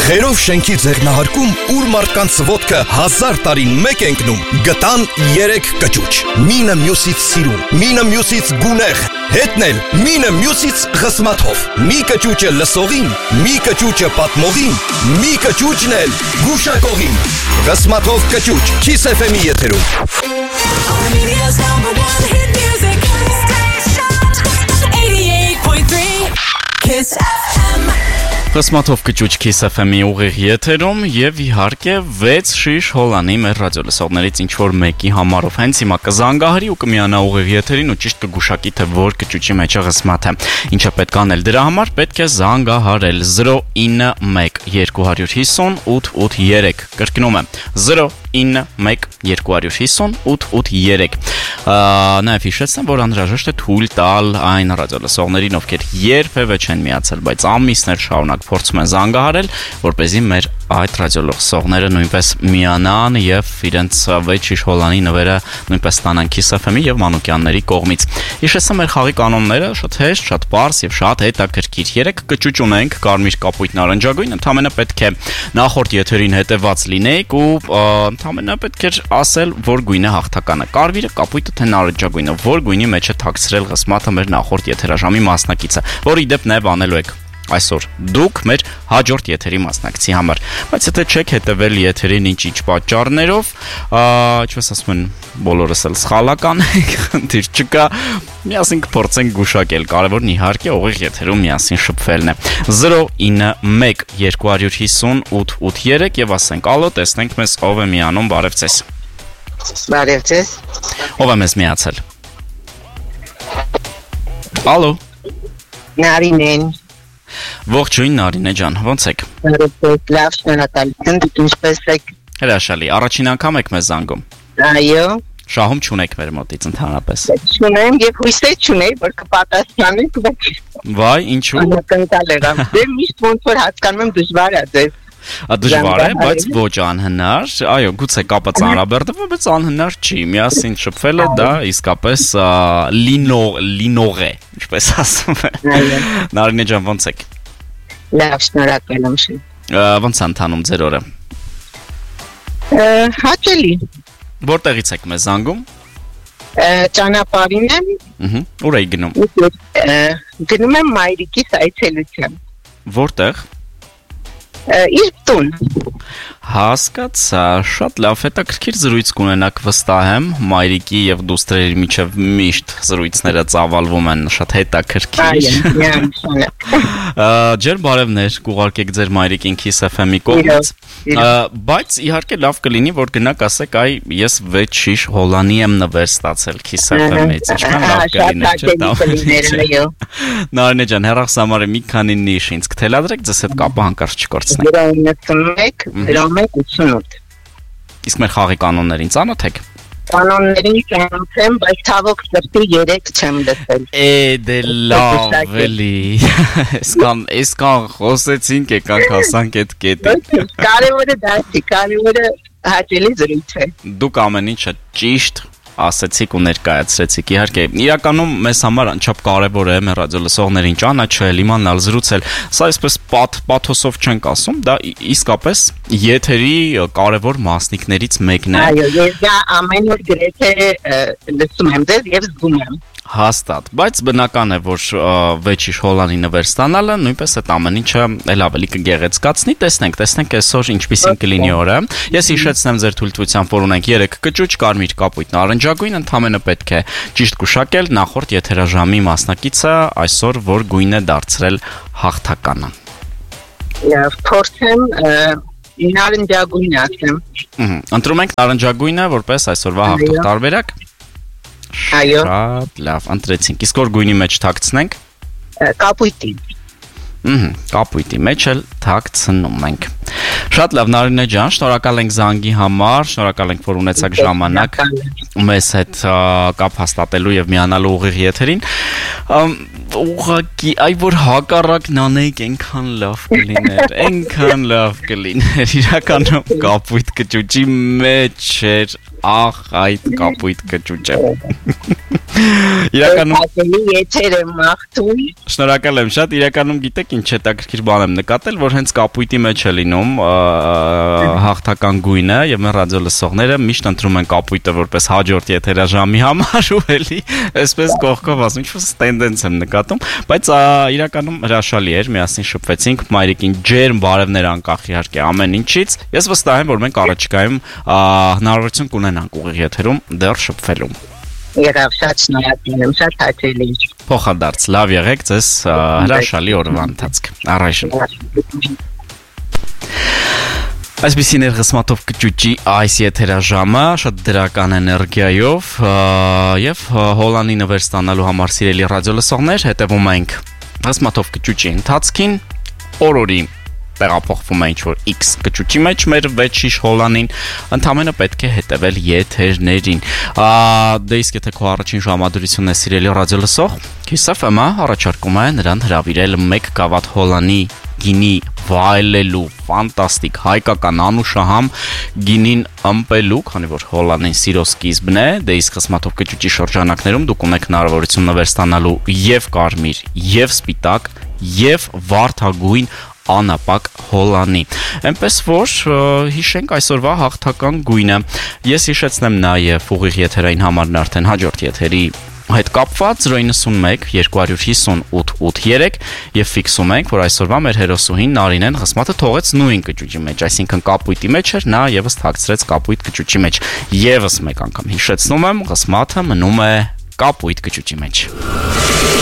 Խերով շենքի ձեղնահարկում, ուր մարդկանց ոտքը 1000 տարին մեկ ընկնում, գտան 3 կճուճ։ Մինը մյուսից սիրուն, մինը մյուսից գունեղ, հետնել, մինը մյուսից խսմաթով։ Մի կճուճը լսողին, մի կճուճը պատմողին, մի կճուճն էլ գուշակողին։ Խսմաթով կճուճ, Kiss FM-ի եթերում։ Armenia's #1 hit music station 88.3 Kiss FM. Խսմաթով կճուճ Kiss FM-ի ուղիղ եթերում եւ իհարկե 6 շիշ հոլանի մեր ռադիո լսողներից ինչ որ մեկի համարով հենց հիմա կզանգահարի ու կմիանա ուղիղ եթերին ու ճիշտ կգուշակի թե որ կճուճի մեջ է խսմաթը։ Ինչը պետք է անել դրա համար պետք է զանգահարել 091 250 883 կրկնում եմ 091 250 883 Նաև հիշեցնեմ, որ անհրաժեշտ է թույլ տալ այն ռադիո լսողներին, ովքեր երբևէ չեն միացել, բայց ամիսներ շարունակ փորձում են զանգահարել, որպեսզի մեր այդ ռադիո լսողները նույնպես միանան եւ իրենց 6 շիշ հոլանի նվերը նույնպես ստանան Kiss FM-ի եւ Մանուկյանների կողմից։ Հիշեցնեմ մեր խաղի կանոնները, շատ հեշտ, շատ պարզ եւ շատ հետաքրքիր։ 3 կճուճ ունենք, կարմիր, կապույտ, նարնջագույն, ընդհանրապես պետք է նախորդ եթերին հետեված լինեիք ու ընդհանրապես պետք է ասել, որ գույնը հաղթականը։ Կարմիրը, կապույտը թե նարնջագույնը, որ գույնի մեջ է թաքցրել խսմաթը մեր նախորդ եթերաժամի մասնակիցը, որի դեպ նաև անելու եք այսօր դուք մեր հաջորդ եթերի մասնակցի համար, բայց եթե չեք հետևել եթերին ինչ պատճառներով, ինչպես ասում են, բոլորս էլ սխալական ենք, խնդիր չկա, միասին կփորձենք գուշակել, կարևորն իհարկե ուղիղ եթերում միասին շփվելն է 091 250 883 եւ ասենք ալո, տեսնենք մեզ ով է միանում, բարև ձեզ։ Բարև ձեզ։ Ով է մեզ միացել։ Ալո։ Նարինեն։ Ողջույն Նարինե ջան, ոնց եք։ Լավ, շնորհակալություն, դուք ինչպես եք։ Հրաշալի, առաջին անգամ եք մեզ զանգում։ Այո։ Շահում չունեք մեր մոտից ընդհանրապես։ Չունեմ եւ հույսեր չունեի, որ կպատասխանեք, բայց Վայ, ինչու։ անկնկալ եղավ։ Դե միշտ ոնց որ հասկանում եմ դժվար է ձեզ։ Դժվար է, բայց ոչ անհնար։ Այո, գուցե կապը ծանրաբեռնվի, բայց անհնար չի։ Միասին շփվելը դա իսկապես լինող է, ինչպես ասում են։ Նարինե ջան, ոնց եք։ Լավ, շնորհակալ եմ։ Ոնց է ընթանում ձեր օրը։ Հաճելի։ Որտեղից եք մեզ զանգում։ Ճանապարհին եմ։ Ուր եք գնում։ Գնում եմ մայրիկիս այցելության։ Որտեղ։ Իր տուն։ Հասկացա, շատ լավ, հետաքրքիր զրույց կունենաք վստահ եմ, մայրիկի եւ դուստրերի միջև միշտ զրույցները ծավալվում են, շատ հետաքրքիր։ Ջեր բարևներ, կուղարկեք ձեր մայրիկին Kiss FM-ի կողմից, բայց իհարկե լավ կլինի, որ գնաք ասեք, այ ես 6 շիշ հոլանի եմ նվեր ստացել Kiss FM-ից, ինչքան լավ կլիներ, չէ՞։ Նարինե ջան, հեռախոսամարը մի քանի նիշ ինձ կթելադրեք, ձեզ հետ կապը հանկարծ չկորցնեք։ 91 Իսկ մեր խաղի կանոններին ծանոթ եք։ Կանոններին ծանոթ եմ, բայց ցավոք սրտի 3 չեմ լսել։ Դե լավ էլի։ Այսքան խոսեցինք, եկանք հասանք այդ կետին։ Կարևորը դա է, կարևորը հաճելի զրույց է։ Դուք ամեն ինչը ճիշտ ասեցիք ու ներկայացրեցիք։ Իհարկե, իրականում մեզ համար անչափ կարևոր է մեր ռադիո լսողներին ճանաչել, իմանալ, զրուցել։ Սա այսպես պաթոսով չենք ասում, դա իսկապես եթերի կարևոր մասնիկներից մեկն է։ Այո, ես դա ամեն օր գրեթե լսում եմ ձեզ եւ զգում եմ։ Հաստատ, բայց բնական է, որ 6 շիշ հոլանի նվեր ստանալը նույնպես այդ ամեն ինչը էլ ավելի կգեղեցկացնի։ Տեսնենք այսօր ինչպիսին կլինի օրը։ Ես հիշեցնեմ ձեր թույլտվությամբ, որ ունենք 3 կճուճ, կարմիր, կապույտ, նարնջագույն, ընդհանրապես պետք է ճիշտ գուշակել նախորդ եթերաժամի մասնակիցը այսօր որ գույն է դարձրել հաղթականը։ Լավ, փորձեմ նարնջագույն ասեմ։ Ընտրում ենք նարնջագույնը որպես այսօրվա հաղթող տարբերակ։ Այո։ Շատ լավ, ընտրեցինք։ Իսկ որ գույնի մեջ թաքցնենք։ Կապույտի։ Կապույտի մեջ էլ թաքցնում ենք։ Շատ լավ, Նարինե ջան, շնորհակալ ենք զանգի համար, շնորհակալ ենք, որ ունեցաք ժամանակ մեզ հետ կապ հաստատելու եւ միանալու ուղիղ եթերին։ Ուղղակի, այ որ հակառակն անեիք, այնքան լավ կլիներ, իրականում կապույտ կճուճի մեջ էր ախ, այդ կապույտ կճուճը։ Իրականում Ատելի եթեր եմ մաղթում։ շնորհակալ եմ շատ, իրականում գիտեք ինչ հետաքրքիր բան եմ նկատել, որ հենց կապույտի մեջ է լինում հաղթական գույնը եւ մեր ռադիո լսողները միշտ ընտրում են կապույտը որպես հաջորդ եթերաժամի համար ու էլի այսպես կողքով ասում ինչ-որ տենդենս եմ նկատում, բայց իրականում հրաշալի էր, միասին շփվեցինք, մայրիկին ջերմ բարևներ անկախ իհարկե ամեն ինչից։ Ես վստահ եմ, որ մենք առաջիկայում հնարավորություն կունենանք ուղիղ եթերում դեռ շփվելու։ Եղավ շատ շնորհակալ եմ, շատ հաճելի։ Փոխադարձ լավ եղեք ձեզ հրաշալի օրվա ընթացք։ Առայժմ Այսպիսին էր Ղսմաթով կճուճի այս եթերաժամը շատ դրական էներգիայով եւ Հոլանի նվեր ստանալու համար սիրելի ռադիո լսողներ հետևում ենք Ղսմաթով կճուճի ընթացքին օրորի տեղափոխվում է ինչ-որ X կճուճի մեջ մեր 6 շիշ Հոլանին ընդամենը պետք է հետևել եթերներին դե իսկ եթե քո առաջին ժամադրությունն է սիրելի ռադիո լսող Kiss FM-ը առաջարկում է նրան հրավիրել 1 գավաթ Հոլանի գինի վայելելու ֆանտաստիկ հայկական անուշահամ գինին ըմպելու, քանի որ Հոլանին սիրո սկիզբն է, դե իսկ Ղսմաթով կճուճի շրջանակներում դուք ունեք հնարավորություն նվեր ստանալու եւ կարմիր, եւ սպիտակ, եւ վարդագույն անապակ Հոլանի։ Էնպես որ հիշենք այսօրվա հաղթական գույնը։ Ես հիշեցնեմ նաեւ ուղիղ եթերային համարն արդեն հաջորդ եթերի հետ կապված 091 258 883 եւ ֆիքսում ենք, որ այսօրվա մեր հերոսուհին Նարինեն Ղսմաթը թողեց նույն կճուճի մեջ, այսինքն կապույտի մեջ էր, նա եւս թաքցրեց կապույտ կճուճի մեջ։ Եվս մեկ անգամ հիշեցնում եմ, Ղսմաթը մնում է կապույտ կճուճի մեջ։